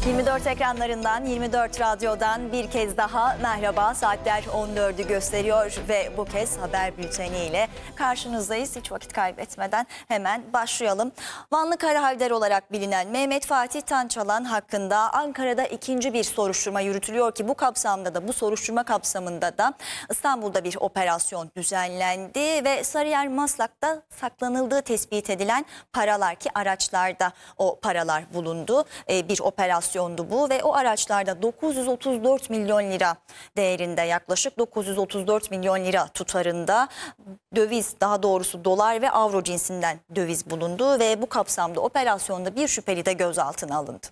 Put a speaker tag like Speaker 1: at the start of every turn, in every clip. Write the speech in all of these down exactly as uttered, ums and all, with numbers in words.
Speaker 1: yirmi dört ekranlarından, yirmi dört radyodan bir kez daha merhaba. Saatler on dördü gösteriyor ve bu kez haber bülteniyle karşınızdayız. Hiç vakit kaybetmeden hemen başlayalım. Vanlı Karahaydar olarak bilinen Mehmet Fatih Tançalan hakkında Ankara'da ikinci bir soruşturma yürütülüyor ki bu kapsamda da bu soruşturma kapsamında da İstanbul'da bir operasyon düzenlendi ve Sarıyer Maslak'ta saklanıldığı tespit edilen paralar ki araçlarda o paralar bulundu. Ee, bir operasyon bu ve o araçlarda dokuz yüz otuz dört milyon lira değerinde, yaklaşık dokuz yüz otuz dört milyon lira tutarında döviz, daha doğrusu dolar ve avro cinsinden döviz bulundu ve bu kapsamda operasyonda bir şüpheli de gözaltına alındı.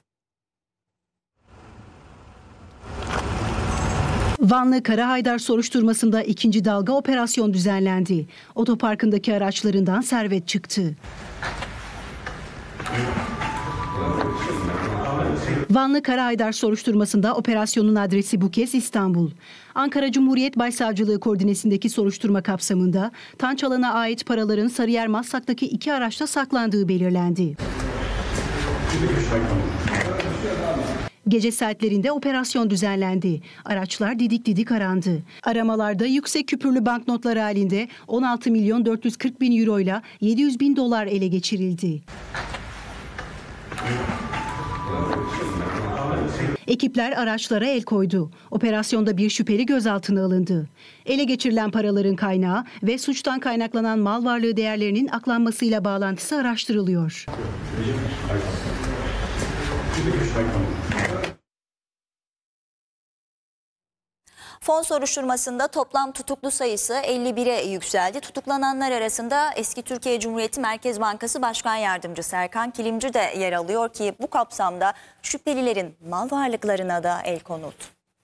Speaker 2: Vanlı Karahaydar soruşturmasında ikinci dalga operasyon düzenlendi. Otoparkındaki araçlarından servet çıktı. Vanlı Karahaydar soruşturmasında operasyonun adresi bu kez İstanbul. Ankara Cumhuriyet Başsavcılığı koordinesindeki soruşturma kapsamında Tançalan'a ait paraların Sarıyer Maslak'taki iki araçta saklandığı belirlendi. Gece saatlerinde operasyon düzenlendi. Araçlar didik didik arandı. Aramalarda yüksek küpürlü banknotlar halinde on altı milyon dört yüz kırk bin euro ile yedi yüz bin dolar ele geçirildi. Ekipler araçlara el koydu. Operasyonda bir şüpheli gözaltına alındı. Ele geçirilen paraların kaynağı ve suçtan kaynaklanan mal varlığı değerlerinin aklanmasıyla bağlantısı araştırılıyor.
Speaker 1: Fon soruşturmasında toplam tutuklu sayısı elli bire yükseldi. Tutuklananlar arasında eski Türkiye Cumhuriyeti Merkez Bankası Başkan Yardımcısı Serkan Kilimci de yer alıyor ki bu kapsamda şüphelilerin mal varlıklarına da el konuldu.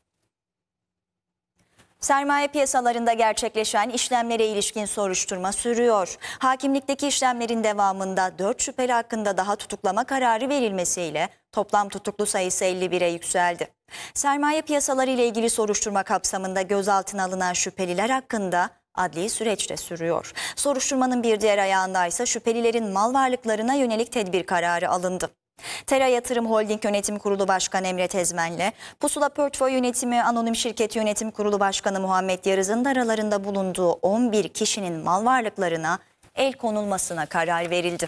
Speaker 1: Sermaye piyasalarında gerçekleşen işlemlere ilişkin soruşturma sürüyor. Hakimlikteki işlemlerin devamında dört şüpheli hakkında daha tutuklama kararı verilmesiyle toplam tutuklu sayısı elli bire yükseldi. Sermaye piyasaları ile ilgili soruşturma kapsamında gözaltına alınan şüpheliler hakkında adli süreç de sürüyor. Soruşturmanın bir diğer ayağında ise şüphelilerin mal varlıklarına yönelik tedbir kararı alındı. Tera Yatırım Holding Yönetim Kurulu Başkanı Emre Tezmen'le Pusula Portföy Yönetimi Anonim Şirket Yönetim Kurulu Başkanı Muhammed Yarız'ın da aralarında bulunduğu on bir kişinin mal varlıklarına el konulmasına karar verildi.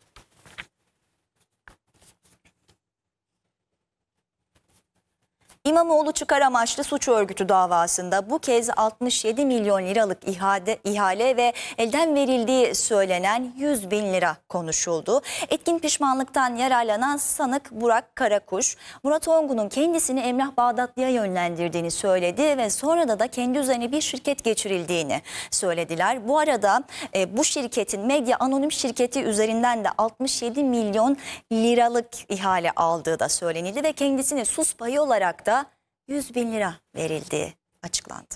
Speaker 1: İmamoğlu çıkar amaçlı suç örgütü davasında bu kez altmış yedi milyon liralık ihale, ihale ve elden verildiği söylenen yüz bin lira konuşuldu. Etkin pişmanlıktan yararlanan sanık Burak Karakuş, Murat Ongun'un kendisini Emrah Bağdatlı'ya yönlendirdiğini söyledi ve sonra da da kendi üzerine bir şirket geçirildiğini söylediler. Bu arada e, bu şirketin medya anonim şirketi üzerinden de altmış yedi milyon liralık ihale aldığı da söylenildi ve kendisine sus payı olarak da yüz bin lira verildiği açıklandı.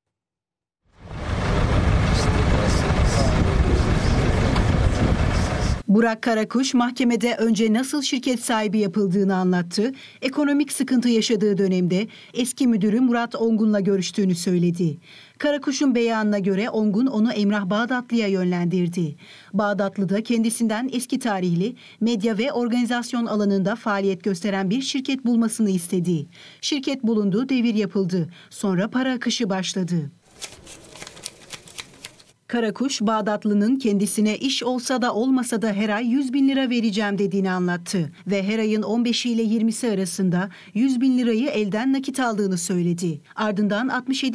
Speaker 2: Burak Karakuş mahkemede önce nasıl şirket sahibi yapıldığını anlattı. Ekonomik sıkıntı yaşadığı dönemde eski müdürü Murat Ongun'la görüştüğünü söyledi. Karakuş'un beyanına göre Ongun onu Emrah Bağdatlı'ya yönlendirdi. Bağdatlı da kendisinden eski tarihli medya ve organizasyon alanında faaliyet gösteren bir şirket bulmasını istedi. Şirket bulundu, devir yapıldı. Sonra para akışı başladı. Karakuş, Bağdatlı'nın kendisine iş olsa da olmasa da her ay yüz bin lira vereceğim dediğini anlattı ve her ayın on beşi ile yirmisi arasında yüz bin lirayı elden nakit aldığını söyledi. Ardından altmış yedi